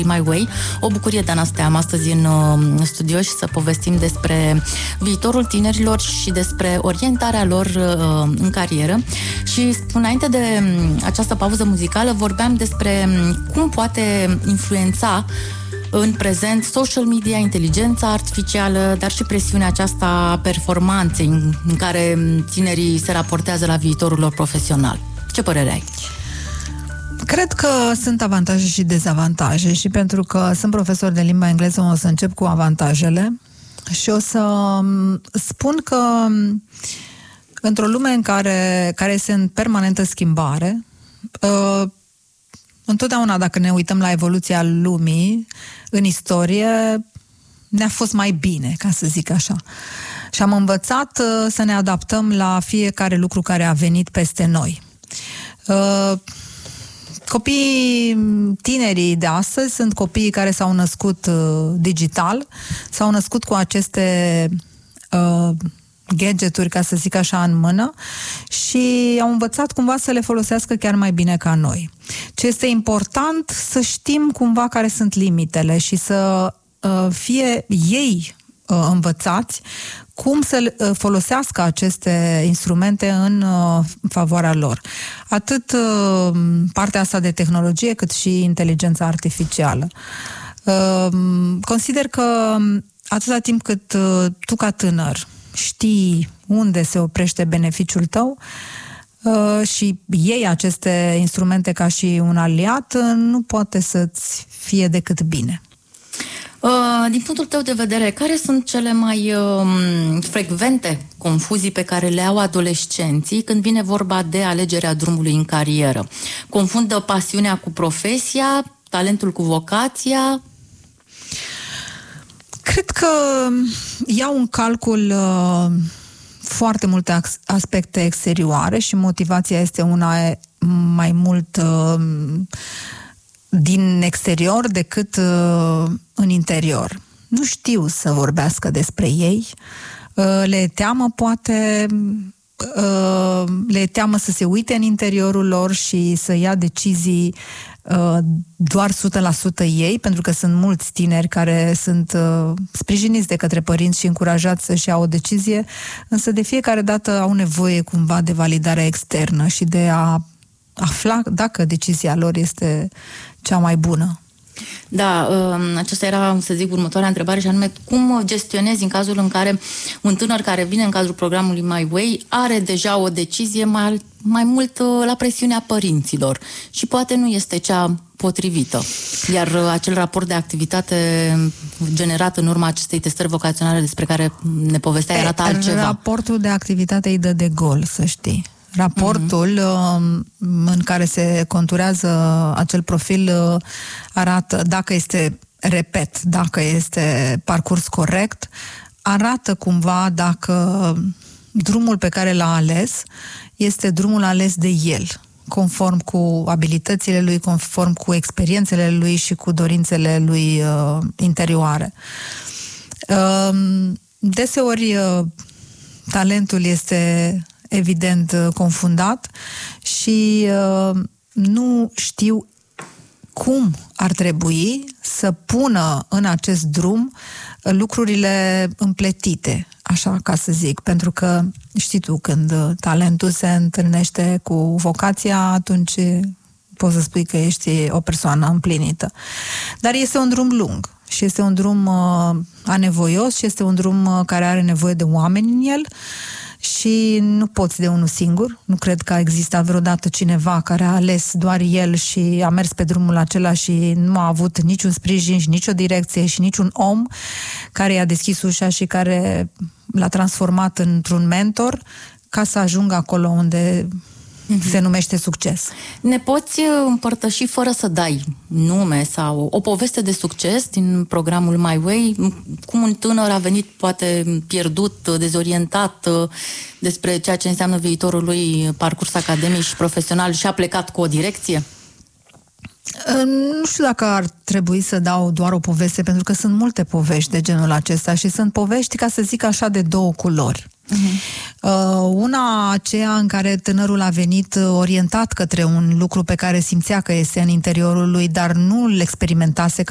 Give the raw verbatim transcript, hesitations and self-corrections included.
programului My Way. O bucurie, Dana, să te am astăzi în uh, studio și să povestim despre viitorul tinerilor și despre orientarea lor uh, în carieră. Și înainte de um, această pauză muzicală vorbeam despre um, cum poate influența în prezent social media, inteligența artificială, dar și presiunea aceasta a performanței în, în care tinerii se raportează la viitorul lor profesional. Ce părere ai? Cred că sunt avantaje și dezavantaje și pentru că sunt profesor de limba engleză o să încep cu avantajele și o să spun că într-o lume în care, care este în permanentă schimbare, uh, întotdeauna dacă ne uităm la evoluția lumii în istorie, ne-a fost mai bine, ca să zic așa. Și am învățat uh, să ne adaptăm la fiecare lucru care a venit peste noi. Uh, Copiii tinerii de astăzi sunt copiii care s-au născut uh, digital, s-au născut cu aceste uh, gadgeturi, ca să zic așa, în mână și au învățat cumva să le folosească chiar mai bine ca noi. Ce este important să știm cumva care sunt limitele și să uh, fie ei uh, învățați cum să folosească aceste instrumente în favoarea lor. Atât partea asta de tehnologie, cât și inteligența artificială. Consider că atâta timp cât tu ca tânăr știi unde se oprește beneficiul tău și iei aceste instrumente ca și un aliat, nu poate să-ți fie decât bine. Din punctul tău de vedere, care sunt cele mai uh, frecvente confuzii pe care le au adolescenții când vine vorba de alegerea drumului în carieră? Confundă pasiunea cu profesia, talentul cu vocația? Cred că iau în calcul uh, foarte multe aspecte exterioare și motivația este una mai mult uh, din exterior decât uh, în interior. Nu știu să vorbească despre ei, uh, le teamă poate, uh, le teamă să se uite în interiorul lor și să ia decizii uh, doar o sută la sută ei, pentru că sunt mulți tineri care sunt uh, sprijiniți de către părinți și încurajați să-și ia o decizie, însă de fiecare dată au nevoie cumva de validare externă și de a afla dacă decizia lor este cea mai bună. Da, aceasta era, să zic, următoarea întrebare și anume, cum gestionezi în cazul în care un tânăr care vine în cadrul programului My Way are deja o decizie mai, mai mult la presiunea părinților și poate nu este cea potrivită, iar acel raport de activitate generat în urma acestei testări vocaționale despre care ne povesteai arată altceva. Raportul de activitate îi dă de gol, să știi. Raportul uh-huh. în care se conturează acel profil arată dacă este, repet, dacă este parcurs corect, arată cumva dacă drumul pe care l-a ales este drumul ales de el, conform cu abilitățile lui, conform cu experiențele lui și cu dorințele lui uh, interioare. Uh, deseori uh, talentul este evident confundat și uh, nu știu cum ar trebui să pună în acest drum lucrurile împletite, așa ca să zic, pentru că știi tu, când talentul se întâlnește cu vocația, atunci poți să spui că ești o persoană împlinită. Dar este un drum lung și este un drum uh, anevoios și este un drum uh, care are nevoie de oameni în el și nu poți de unul singur. Nu cred că a existat vreodată cineva care a ales doar el și a mers pe drumul acela și nu a avut niciun sprijin și nicio direcție și niciun om care i-a deschis ușa și care l-a transformat într-un mentor ca să ajungă acolo unde mm-hmm. se numește succes. Ne poți împărtăși fără să dai nume sau o poveste de succes din programul My Way? Cum un tânăr a venit poate pierdut, dezorientat despre ceea ce înseamnă viitorul lui parcurs academic și profesional și a plecat cu o direcție? Nu știu dacă ar trebui să dau doar o poveste, pentru că sunt multe povești de genul acesta și sunt povești, ca să zic așa, de două culori. Uh-huh. Una aceea în care tânărul a venit orientat către un lucru pe care simțea că este în interiorul lui, dar nu îl experimentase